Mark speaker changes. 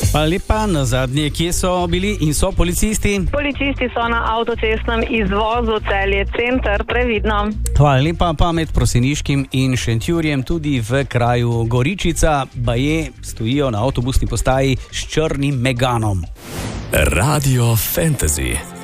Speaker 1: Hvala lepa. Na zadnje, kje so bili in so policisti?
Speaker 2: Policisti so na avtocestnem izvozu Celje center, previdno.
Speaker 1: Hvala lepa, pa med Proseniškim in Šentjurjem tudi v kraju Goričica, baje stojijo na avtobusni postaji s črnim meganom.
Speaker 3: Radio Fantasy.